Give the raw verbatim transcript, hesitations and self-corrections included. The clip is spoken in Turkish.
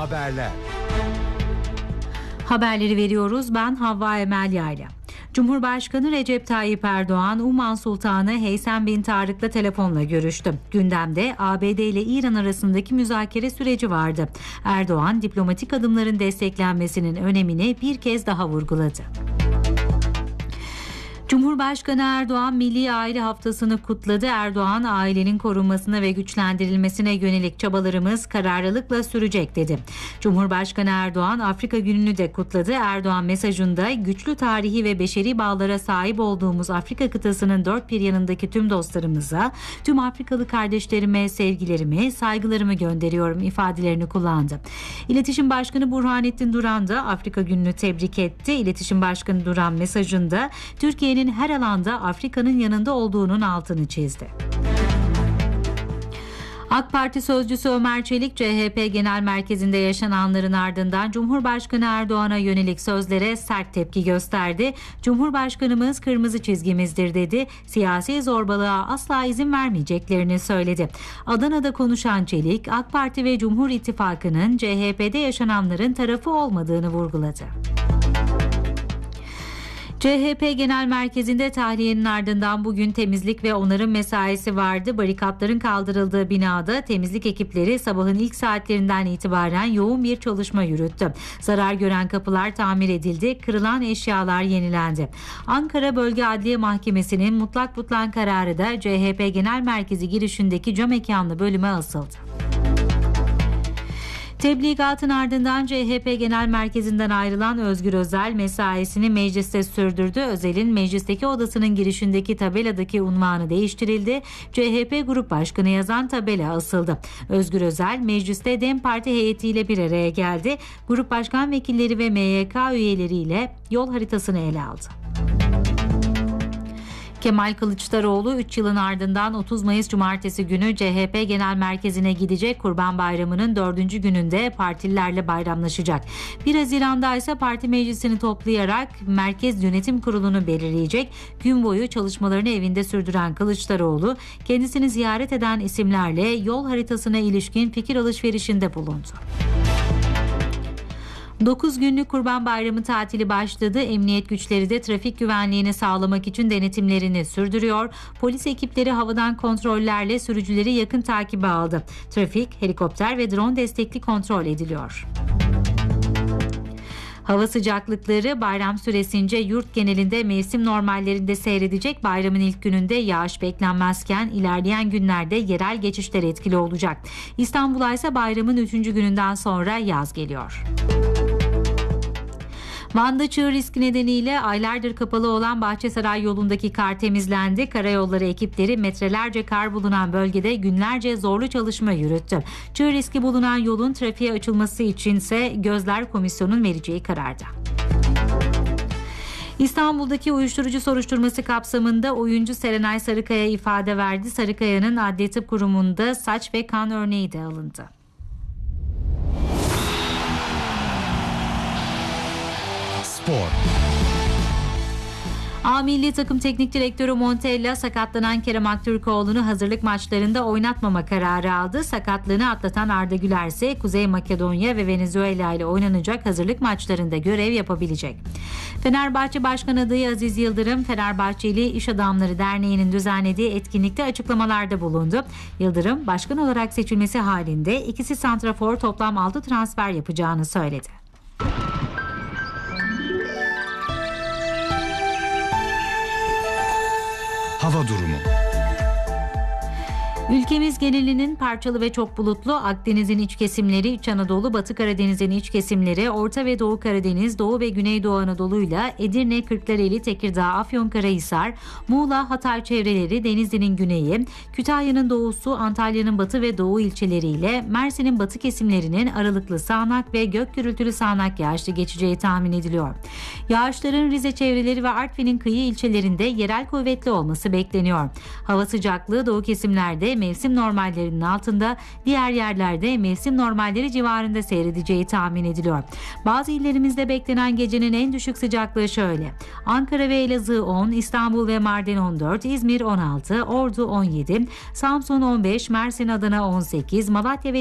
Haberler. Haberleri veriyoruz. Ben Havva Emel Yayla. Cumhurbaşkanı Recep Tayyip Erdoğan, Umman Sultanı Heysem bin Tarık'la telefonla görüştü. Gündemde A B D ile İran arasındaki müzakere süreci vardı. Erdoğan, diplomatik adımların desteklenmesinin önemini bir kez daha vurguladı. Cumhurbaşkanı Erdoğan Milli Aile Haftası'nı kutladı. Erdoğan, ailenin korunmasına ve güçlendirilmesine yönelik çabalarımız kararlılıkla sürecek dedi. Cumhurbaşkanı Erdoğan Afrika Günü'nü de kutladı. Erdoğan mesajında güçlü tarihi ve beşeri bağlara sahip olduğumuz Afrika kıtasının dört bir yanındaki tüm dostlarımıza, tüm Afrikalı kardeşlerime sevgilerimi, saygılarımı gönderiyorum ifadelerini kullandı. İletişim Başkanı Burhanettin Duran da Afrika Günü'nü tebrik etti. İletişim Başkanı Duran mesajında Türkiye'nin her alanda Afrika'nın yanında olduğunun altını çizdi. AK Parti sözcüsü Ömer Çelik, C H P Genel Merkezi'nde yaşananların ardından Cumhurbaşkanı Erdoğan'a yönelik sözlere sert tepki gösterdi. Cumhurbaşkanımız kırmızı çizgimizdir dedi. Siyasi zorbalığa asla izin vermeyeceklerini söyledi. Adana'da konuşan Çelik, AK Parti ve Cumhur İttifakı'nın C H P'de yaşananların tarafı olmadığını vurguladı. C H P Genel Merkezi'nde tahliyenin ardından bugün temizlik ve onarım mesaisi vardı. Barikatların kaldırıldığı binada temizlik ekipleri sabahın ilk saatlerinden itibaren yoğun bir çalışma yürüttü. Zarar gören kapılar tamir edildi, kırılan eşyalar yenilendi. Ankara Bölge Adliye Mahkemesi'nin mutlak butlan kararı da C H P Genel Merkezi girişindeki cam mekanlı bölüme asıldı. Tebligatın ardından C H P Genel Merkezi'nden ayrılan Özgür Özel mesaisini mecliste sürdürdü. Özel'in meclisteki odasının girişindeki tabeladaki unvanı değiştirildi. C H P Grup Başkanı yazan tabela asıldı. Özgür Özel mecliste DEM Parti heyetiyle bir araya geldi. Grup Başkan Vekilleri ve M Y K üyeleriyle yol haritasını ele aldı. Kemal Kılıçdaroğlu üç yılın ardından otuz Mayıs Cumartesi günü C H P Genel Merkezi'ne gidecek. Kurban Bayramı'nın dördüncü gününde partililerle bayramlaşacak. bir Haziran'da ise parti meclisini toplayarak Merkez Yönetim Kurulu'nu belirleyecek. Gün boyu çalışmalarını evinde sürdüren Kılıçdaroğlu, kendisini ziyaret eden isimlerle yol haritasına ilişkin fikir alışverişinde bulundu. dokuz günlük Kurban Bayramı tatili başladı. Emniyet güçleri de trafik güvenliğini sağlamak için denetimlerini sürdürüyor. Polis ekipleri havadan kontrollerle sürücüleri yakın takibe aldı. Trafik, helikopter ve drone destekli kontrol ediliyor. Hava sıcaklıkları bayram süresince yurt genelinde mevsim normallerinde seyredecek. Bayramın ilk gününde yağış beklenmezken ilerleyen günlerde yerel geçişler etkili olacak. İstanbul'a ise bayramın üçüncü gününden sonra yaz geliyor. Van'da çığ riski nedeniyle aylardır kapalı olan Bahçesaray yolundaki kar temizlendi. Karayolları ekipleri metrelerce kar bulunan bölgede günlerce zorlu çalışma yürüttü. Çığ riski bulunan yolun trafiğe açılması içinse gözler komisyonun vereceği kararda. İstanbul'daki uyuşturucu soruşturması kapsamında oyuncu Serenay Sarıkaya ifade verdi. Sarıkaya'nın Adli Tıp Kurumu'nda saç ve kan örneği de alındı. Spor. A Milli Takım Teknik Direktörü Montella sakatlanan Kerem Aktürkoğlu'nu hazırlık maçlarında oynatmama kararı aldı. Sakatlığını atlatan Arda Güler ise Kuzey Makedonya ve Venezuela ile oynanacak hazırlık maçlarında görev yapabilecek. Fenerbahçe Başkan adayı Aziz Yıldırım, Fenerbahçeli İş Adamları Derneği'nin düzenlediği etkinlikte açıklamalarda bulundu. Yıldırım, başkan olarak seçilmesi halinde ikisi santrafor toplam altı transfer yapacağını söyledi. Hava durumu. Ülkemiz genelinin parçalı ve çok bulutlu. Akdeniz'in iç kesimleri, İç Anadolu, Batı Karadeniz'in iç kesimleri, Orta ve Doğu Karadeniz, Doğu ve Güneydoğu Anadolu'yla Edirne, Kırklareli, Tekirdağ, Afyonkarahisar, Muğla, Hatay çevreleri, Denizli'nin güneyi, Kütahya'nın doğusu, Antalya'nın batı ve doğu ilçeleriyle Mersin'in batı kesimlerinin aralıklı sağanak ve gök gürültülü sağanak yağışlı geçeceği tahmin ediliyor. Yağışların Rize çevreleri ve Artvin'in kıyı ilçelerinde yerel kuvvetli olması bekleniyor. Hava sıcaklığı doğu kesimlerde mevsim normallerinin altında, diğer yerlerde mevsim normalleri civarında seyredeceği tahmin ediliyor. Bazı illerimizde beklenen gecenin en düşük sıcaklığı şöyle: Ankara ve Elazığ on, İstanbul ve Mardin on dört, İzmir on altı, Ordu on yedi, Samsun on beş, Mersin, Adana on sekiz, Malatya ve